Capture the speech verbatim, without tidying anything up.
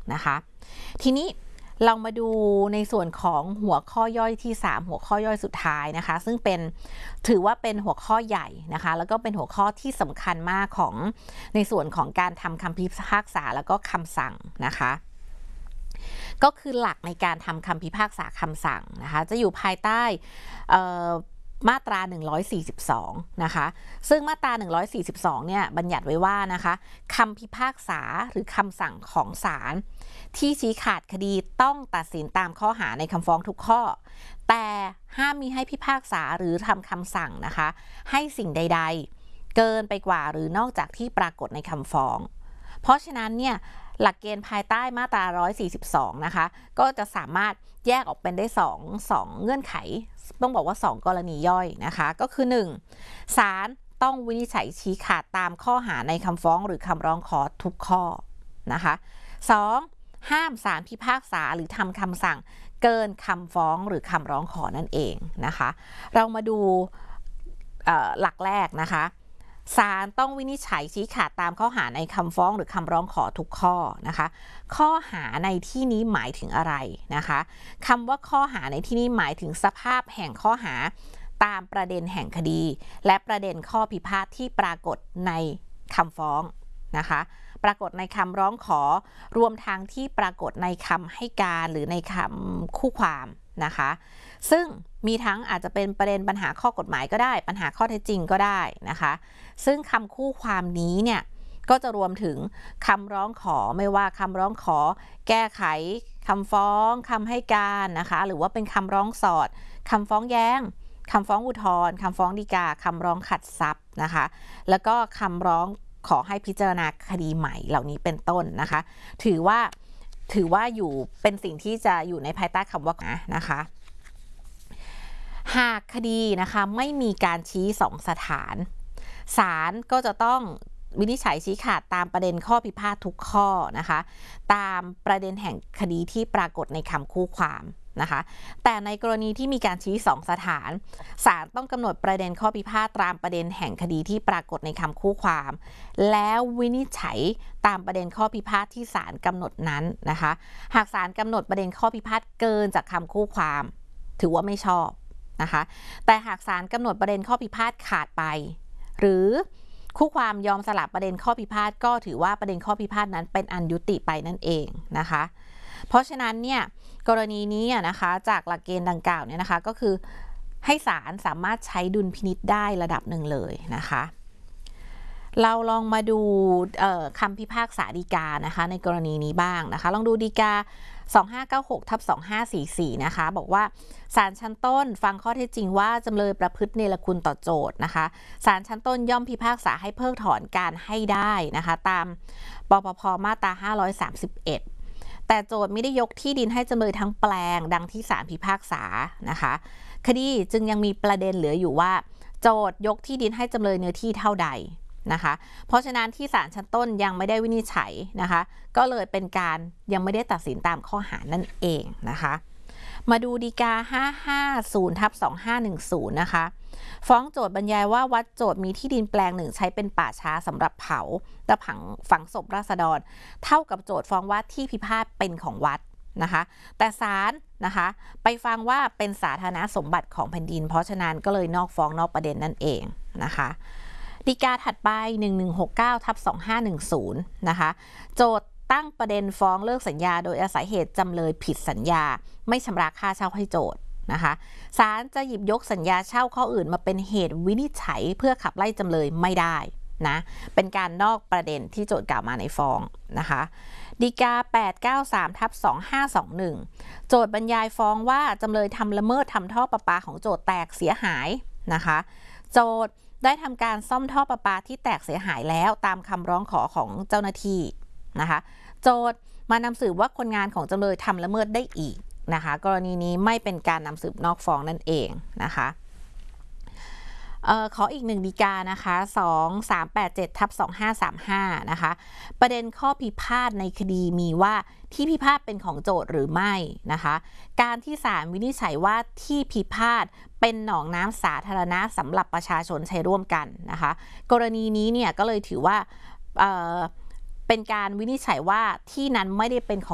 นะคะทีนี้เรามาดูในส่วนของหัวข้อย่อยที่สามหัวข้อย่อยสุดท้ายนะคะซึ่งเป็นถือว่าเป็นหัวข้อใหญ่นะคะแล้วก็เป็นหัวข้อที่สำคัญมากของในส่วนของการทำคำพิพากษาแล้วก็คำสั่งนะคะก็คือหลักในการทำคำพิพากษาคำสั่งนะคะจะอยู่ภายใต้มาตราหนึ่งร้อยสี่สิบสองนะคะซึ่งมาตราหนึ่งร้อยสี่สิบสองเนี่ยบัญญัติไว้ว่านะคะคำพิพากษาหรือคำสั่งของศาลที่ชี้ขาดคดีต้องตัดสินตามข้อหาในคำฟ้องทุกข้อแต่ห้ามมีให้พิพากษาหรือทำคำสั่งนะคะให้สิ่งใดๆเกินไปกว่าหรือนอกจากที่ปรากฏในคำฟ้องเพราะฉะนั้นเนี่ยหลักเกณฑ์ภายใต้มาตราหนึ่งร้อยสี่สิบสองนะคะก็จะสามารถแยกออกเป็นได้สองสองเงื่อนไขต้องบอกว่าสองกรณีย่อยนะคะก็คือหนึ่งศาลต้องวินิจฉัยชี้ขาดตามข้อหาในคำฟ้องหรือคำร้องขอทุกข้อนะคะสองห้ามศาลพิพากษาหรือทำคำสั่งเกินคำฟ้องหรือคำร้องขอนั่นเองนะคะเรามาดูหลักแรกนะคะศาลต้องวินิจฉัยชี้ขาดตามข้อหาในคำฟ้องหรือคำร้องขอทุกข้อนะคะข้อหาในที่นี้หมายถึงอะไรนะคะคำว่าข้อหาในที่นี้หมายถึงสภาพแห่งข้อหาตามประเด็นแห่งคดีและประเด็นข้อพิพาทที่ปรากฏในคำฟ้องนะคะปรากฏในคำร้องขอรวมทั้งที่ปรากฏในคำให้การหรือในคำคู่ความนะคะซึ่งมีทั้งอาจจะเป็นประเด็นปัญหาข้อกฎหมายก็ได้ปัญหาข้อเท็จจริงก็ได้นะคะซึ่งคำคู่ความนี้เนี่ยก็จะรวมถึงคำร้องขอไม่ว่าคำร้องขอแก้ไขคำฟ้องคำให้การนะคะหรือว่าเป็นคำร้องสอดคำฟ้องแย้งคำฟ้องอุทธรณ์คำฟ้องฎีกาคำร้องขัดทรัพย์นะคะแล้วก็คำร้องขอให้พิจารณาคดีใหม่เหล่านี้เป็นต้นนะคะถือว่าถือว่าอยู่เป็นสิ่งที่จะอยู่ในภายใต้คำว่านะคะหากคดีนะคะไม่มีการชี้สองสถานศาลก็จะต้องวินิจฉัยชี้ขาดตามประเด็นข้อพิพาททุกข้อนะคะตามประเด็นแห่งคดีที่ปรากฏในคำคู่ความนะคะแต่ในกรณีที่มีการชี้สองสถานศาลต้องกำหนดประเด็นข้อพิพาทตามประเด็นแห่งคดีที่ปรากฏในคำคู่ความแล้ววินิจฉัยตามประเด็นข้อพิพาทที่ศาลกำหนดนั้นนะคะหากศาลกำหนดประเด็นข้อพิพาทเกินจากคำคู่ความถือว่าไม่ชอบนะคะแต่หากศาลกำหนดประเด็นข้อพิพาทขาดไปหรือคู่ความยอมสลับประเด็นข้อพิพาทก็ถือว่าประเด็นข้อพิพาทนั้นเป็นอันยุติไปนั่นเองนะคะเพราะฉะนั้นเนี่ยกรณีนี้นะคะจากหลักเกณฑ์ดังกล่าวเนี่ยนะคะก็คือให้ศาลสามารถใช้ดุลพินิจได้ระดับหนึ่งเลยนะคะเราลองมาดูคำพิพากษาฎีกานะคะในกรณีนี้บ้างนะคะลองดูฎีกาสองห้าเก้าหกทับสองห้าสี่สี่นะคะบอกว่าศาลชั้นต้นฟังข้อเท็จจริงว่าจำเลยประพฤติเนรคุณต่อโจทก์นะคะศาลชั้นต้นย่อมพิพากษาให้เพิกถอนการให้ได้นะคะตามปปภมาตราห้าร้อยสามสิบเอ็ดแต่โจทก์ไม่ได้ยกที่ดินให้จำเลยทั้งแปลงดังที่ศาลพิพากษานะคะคดีจึงยังมีประเด็นเหลืออยู่ว่าโจทก์ยกที่ดินให้จำเลยเนื้อที่เท่าใดนะคะเพราะฉะนั้นที่ศาลชั้นต้นยังไม่ได้วินิจฉัยนะคะก็เลยเป็นการยังไม่ได้ตัดสินตามข้อหานั่นเองนะคะมาดูฎีกาห้าห้าศูนย์ทับสองห้าหนึ่งศูนย์นะคะฟ้องโจทก์บรรยายว่าวัดโจทก์มีที่ดินแปลงหนึ่งใช้เป็นป่าช้าสำหรับเผาและฝังฝังศพราษฎรเท่ากับโจทก์ฟ้องว่าที่พิพาทเป็นของวัดนะคะแต่ศาลนะคะไปฟังว่าเป็นสาธารณสมบัติของแผ่นดินเพราะฉะนั้นก็เลยนอกฟ้องนอกประเด็นนั่นเองนะคะฎีกาถัดไปหนึ่งหนึ่งหกเก้าทับสองห้าหนึ่งศูนย์นะคะโจทก์ตั้งประเด็นฟ้องเลิกสัญญาโดยอาศัยเหตุจำเลยผิดสัญญาไม่ชำระค่าเช่าให้โจทก์นะคะศาลจะหยิบยกสัญญาเช่าข้ออื่นมาเป็นเหตุวินิจฉัยเพื่อขับไล่จำเลยไม่ได้นะเป็นการนอกประเด็นที่โจทก์กล่าวมาในฟ้องนะคะฎีกาแปดเก้าสามทับสองห้าสองหนึ่งโจทก์บรรยายฟ้องว่าจำเลยทำละเมิดทำท่อประปาของโจทก์แตกเสียหายนะคะโจทก์ได้ทำการซ่อมท่อประปาที่แตกเสียหายแล้วตามคำร้องขอของเจ้าหน้าที่นะคะโจทก์มานำสืบว่าคนงานของจำเลยทำละเมิดได้อีกนะคะกรณีนี้ไม่เป็นการนำสืบนอกฟ้องนั่นเองนะคะเอ่อขออีกหนึ่งฎีกานะคะสองสามแปดเจ็ดทับสองห้าสามห้านะคะประเด็นข้อพิพาทในคดีมีว่าที่พิพาทเป็นของโจทก์หรือไม่นะคะการที่ศาลวินิจฉัยว่าที่พิพาทเป็นหนองน้ำสาธารณะสำหรับประชาชนใช้ร่วมกันนะคะกรณีนี้เนี่ยก็เลยถือว่าเอ่อเป็นการวินิจฉัยว่าที่นั้นไม่ได้เป็นของ